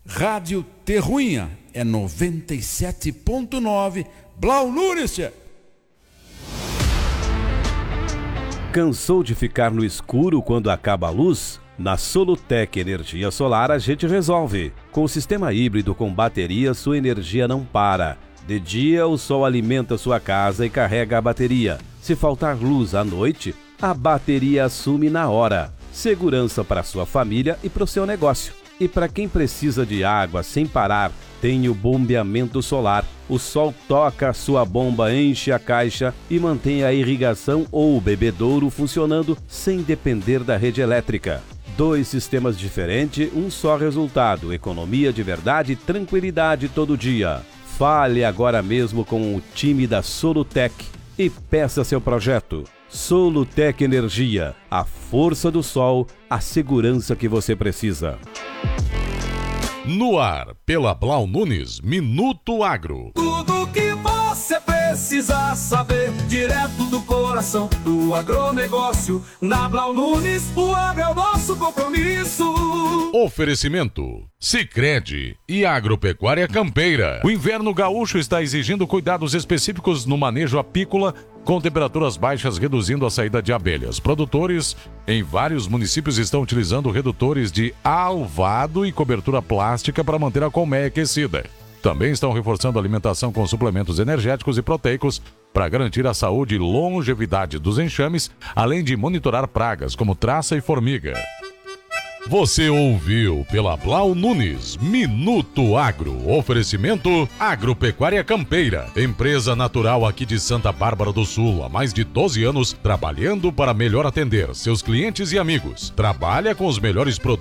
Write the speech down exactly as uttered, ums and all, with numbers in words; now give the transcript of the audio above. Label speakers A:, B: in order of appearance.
A: Rádio Terruinha é noventa e sete ponto nove. Blau Nunes.
B: Cansou de ficar no escuro quando acaba a luz? Na Solutec Energia Solar a gente resolve. Com o sistema híbrido com bateria, sua energia não para. De dia, o sol alimenta sua casa e carrega a bateria. Se faltar luz à noite, a bateria assume na hora. Segurança para sua família e para o seu negócio. E para quem precisa de água sem parar, tem o bombeamento solar. O sol toca a sua bomba, enche a caixa e mantém a irrigação ou o bebedouro funcionando sem depender da rede elétrica. Dois sistemas diferentes, um só resultado: economia de verdade e tranquilidade todo dia. Fale agora mesmo com o time da Solutec e peça seu projeto. Solutec Energia, a força do sol, a segurança que você precisa.
C: No ar, pela Blau Nunes, Minuto Agro.
D: Tudo que você precisa saber, direto do coração do agronegócio. Na Blau Nunes, o agro é o nosso compromisso.
C: Oferecimento: Sicredi e Agropecuária Campeira. O inverno gaúcho está exigindo cuidados específicos no manejo apícola, com temperaturas baixas reduzindo a saída de abelhas. Produtores em vários municípios estão utilizando redutores de alvado e cobertura plástica para manter a colmeia aquecida. Também estão reforçando a alimentação com suplementos energéticos e proteicos para garantir a saúde e longevidade dos enxames, além de monitorar pragas como traça e formiga. Você ouviu pela Blau Nunes, Minuto Agro. Oferecimento Agropecuária Campeira, empresa natural aqui de Santa Bárbara do Sul, há mais de doze anos, trabalhando para melhor atender seus clientes e amigos. Trabalha com os melhores produtos